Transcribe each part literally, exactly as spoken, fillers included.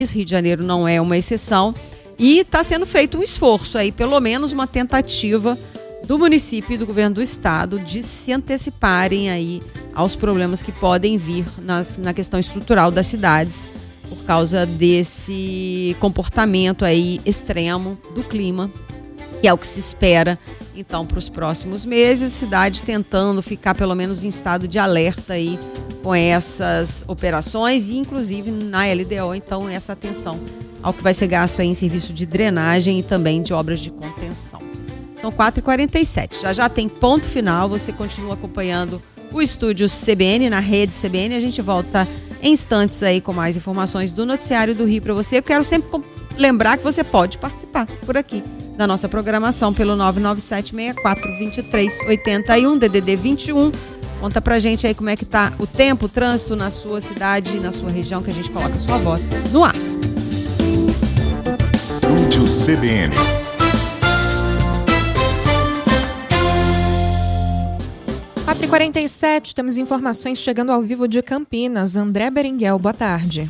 Rio de Janeiro não é uma exceção, e está sendo feito um esforço aí, pelo menos uma tentativa do município e do governo do estado de se anteciparem aí aos problemas que podem vir nas, na questão estrutural das cidades por causa desse comportamento aí extremo do clima, que é o que se espera então para os próximos meses, cidade tentando ficar pelo menos em estado de alerta aí com essas operações e inclusive na L D O, então essa atenção ao que vai ser gasto aí em serviço de drenagem e também de obras de contenção. São quatro e quarenta e sete, já já tem ponto final, você continua acompanhando o estúdio C B N na rede C B N, a gente volta em instantes aí com mais informações do Noticiário do Rio para você. Eu quero sempre lembrar que você pode participar por aqui da nossa programação pelo nove nove sete, seis quatro, dois três oito um, D D D vinte e um. Conta pra gente aí como é que tá o tempo, o trânsito na sua cidade, na sua região, que a gente coloca a sua voz no ar. Estúdio C B N. quatro e quarenta e sete, temos informações chegando ao vivo de Campinas. André Berenguel, boa tarde.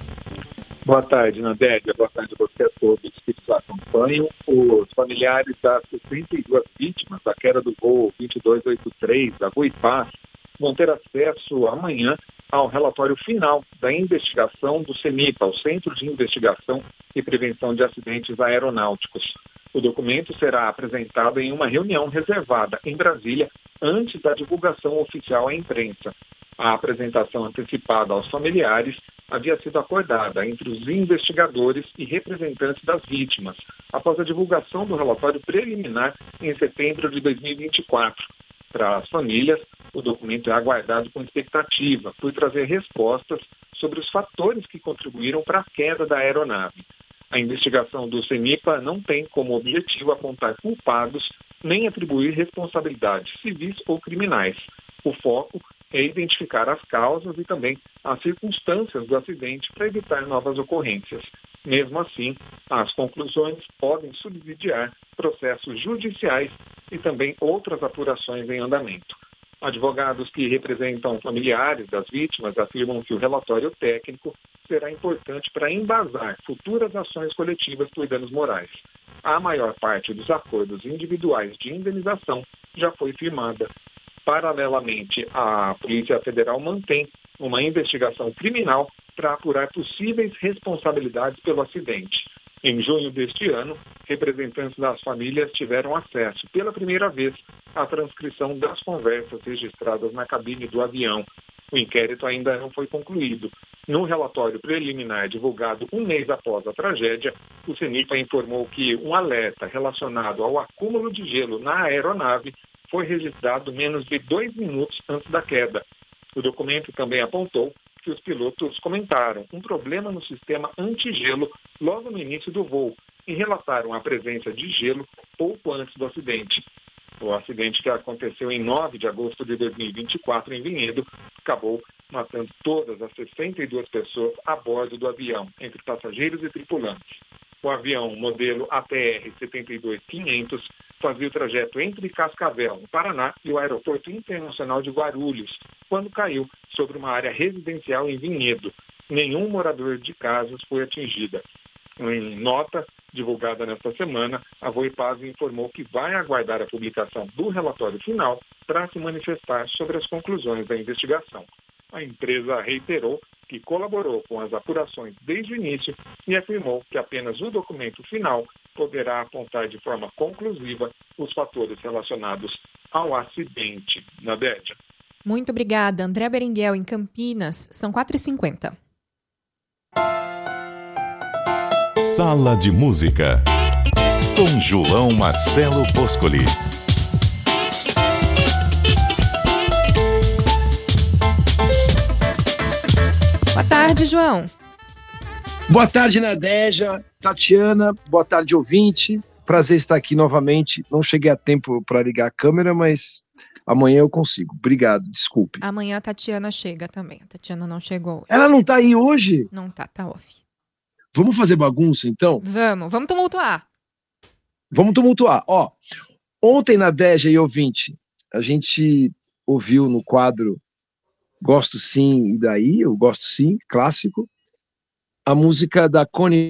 Boa tarde, Nandélia. Boa tarde a você a todos que nos acompanham. Os familiares das sessenta e duas vítimas da queda do voo vinte e dois oitenta e três da Voipaz vão ter acesso amanhã ao relatório final da investigação do CENIPA, o Centro de Investigação e Prevenção de Acidentes Aeronáuticos. O documento será apresentado em uma reunião reservada em Brasília antes da divulgação oficial à imprensa. A apresentação antecipada aos familiares havia sido acordada entre os investigadores e representantes das vítimas, após a divulgação do relatório preliminar em setembro de dois mil e vinte e quatro. Para as famílias, o documento é aguardado com expectativa, por trazer respostas sobre os fatores que contribuíram para a queda da aeronave. A investigação do CENIPA não tem como objetivo apontar culpados nem atribuir responsabilidades civis ou criminais. O foco é identificar as causas e também as circunstâncias do acidente para evitar novas ocorrências. Mesmo assim, as conclusões podem subsidiar processos judiciais e também outras apurações em andamento. Advogados que representam familiares das vítimas afirmam que o relatório técnico será importante para embasar futuras ações coletivas por danos morais. A maior parte dos acordos individuais de indenização já foi firmada. Paralelamente, a Polícia Federal mantém uma investigação criminal para apurar possíveis responsabilidades pelo acidente. Em junho deste ano, representantes das famílias tiveram acesso pela primeira vez à transcrição das conversas registradas na cabine do avião. O inquérito ainda não foi concluído. No relatório preliminar divulgado um mês após a tragédia, o CENIPA informou que um alerta relacionado ao acúmulo de gelo na aeronave foi registrado menos de dois minutos antes da queda. O documento também apontou que os pilotos comentaram um problema no sistema antigelo logo no início do voo e relataram a presença de gelo pouco antes do acidente. O acidente, que aconteceu em nove de agosto de dois mil e vinte e quatro em Vinhedo, acabou matando todas as sessenta e duas pessoas a bordo do avião, entre passageiros e tripulantes. O avião modelo A T R setenta e dois quinhentos fazia o trajeto entre Cascavel, no Paraná, e o Aeroporto Internacional de Guarulhos, quando caiu sobre uma área residencial em Vinhedo. Nenhum morador de casas foi atingida. Em nota divulgada nesta semana, a Voipaz informou que vai aguardar a publicação do relatório final para se manifestar sobre as conclusões da investigação. A empresa reiterou que colaborou com as apurações desde o início e afirmou que apenas o documento final poderá apontar de forma conclusiva os fatores relacionados ao acidente. Nadédia. Muito obrigada, André Berenguel, em Campinas. São quatro e cinquenta. Sala de Música, com João Marcelo Boscoli. Boa tarde, João. Boa tarde, Nadégia, Tatiana, boa tarde, ouvinte. Prazer estar aqui novamente. Não cheguei a tempo para ligar a câmera, mas amanhã eu consigo. Obrigado, desculpe. Amanhã a Tatiana chega também. A Tatiana não chegou hoje. Ela não tá aí hoje? Não tá, tá off. Vamos fazer bagunça, então? Vamos, vamos tumultuar. Vamos tumultuar. Ó, ontem, Nadégia e ouvinte, a gente ouviu no quadro Gosto Sim e Daí, eu Gosto Sim, clássico, a música da Connie